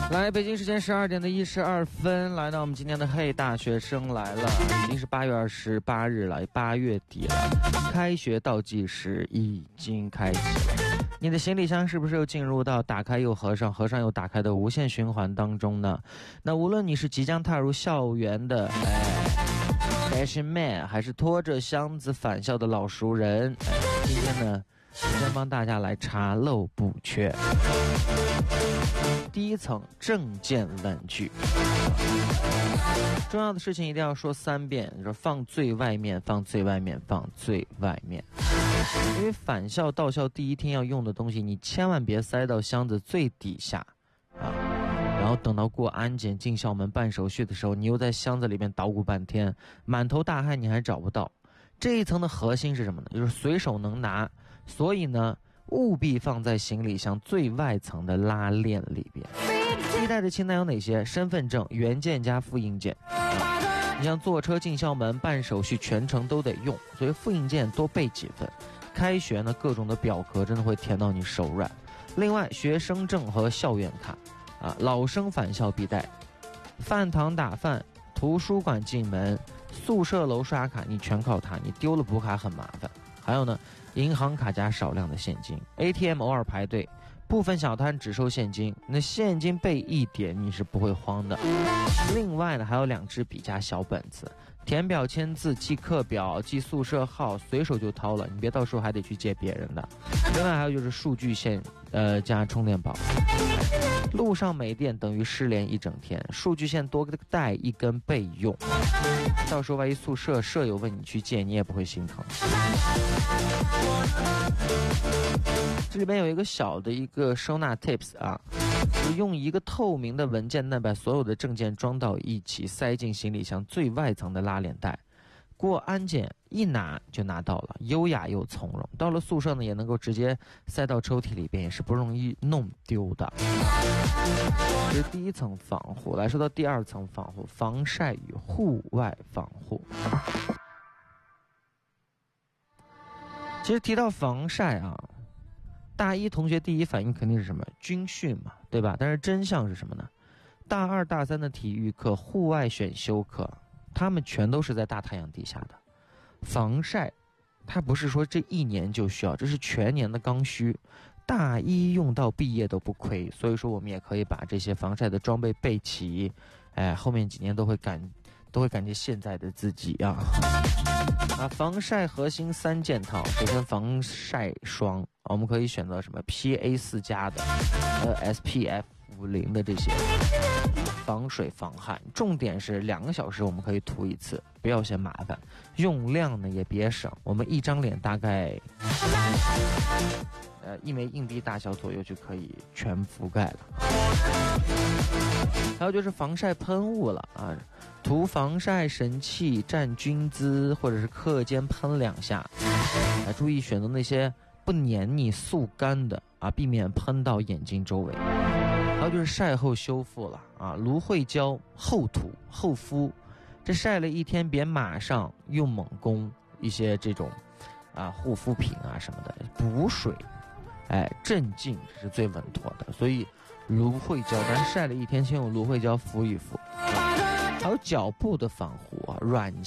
来，北京时间12点12分，来到我们今天的嘿大学生来了，已经是8月28日了，8月底了，开学倒计时已经开启了。你的行李箱是不是又进入到打开又合上，合上又打开的无限循环当中呢？那无论你是即将踏入校园的fashion man， 还是拖着箱子返校的老熟人，今天呢，先帮大家来查漏补缺。第一层，证件问句，重要的事情一定要说3遍，你说放最外面，放最外面，放最外面。因为返校到校第一天要用的东西，你千万别塞到箱子最底下啊，然后等到过安检进校门办手续的时候，你又在箱子里面捣鼓半天，满头大汗你还找不到。这一层的核心是什么呢？就是随手能拿，所以呢务必放在行李箱最外层的拉链里边。必带的清单有哪些？身份证、原件加复印件。你像坐车进校门办手续全程都得用，所以复印件多备几份。开学呢，各种的表格真的会填到你手软。另外，学生证和校园卡啊，老生返校必带。饭堂打饭、图书馆进门、宿舍楼刷卡，你全靠它，你丢了补卡很麻烦。还有呢，银行卡加少量的现金 ，ATM 偶尔排队，部分小摊只收现金，那现金备一点你是不会慌的。另外呢，还有2支笔加小本子，填表签字、记课表、记宿舍号，随手就掏了，你别到时候还得去借别人的。另外还有就是数据线加充电宝，路上没电等于失联一整天，数据线多带1根备用，到时候万一宿舍舍友问你去借，你也不会心疼。这里边有一个小的一个收纳 tips 啊，就用一个透明的文件袋把所有的证件装到一起，塞进行李箱最外层的拉链袋。过安检一拿就拿到了，优雅又从容。到了宿舍呢，也能够直接塞到抽屉里边，也是不容易弄丢的。这是第一层防护。来说到第2层防护，防晒与户外防护。其实提到防晒啊，大一同学第一反应肯定是什么？军训嘛，对吧？但是真相是什么呢？大2、大3的体育课、户外选修课，他们全都是在大太阳底下的。防晒，它不是说这1年就需要，这是全年的刚需。大一用到毕业都不亏，所以说我们也可以把这些防晒的装备备齐，后面几年都会感觉现在的自己啊。防晒核心3件套，首先防晒霜，我们可以选择什么 PA4 加的SPF 50的这些，防水防汗，重点是2个小时我们可以涂一次，不要嫌麻烦，用量呢也别省，我们一张脸大概1枚硬币大小左右就可以全覆盖了。还有就是防晒喷雾了啊，涂防晒神器、站军姿或者是课间喷2下，注意选择那些不黏腻速干的啊，避免喷到眼睛周围。还有就是晒后修复了啊，芦荟胶后涂后敷，这晒了1天别马上用猛攻一些这种护肤品啊什么的，补水镇静是最稳妥的，所以芦荟胶咱晒了1天先用芦荟胶敷一敷。还有脚部的防护啊，软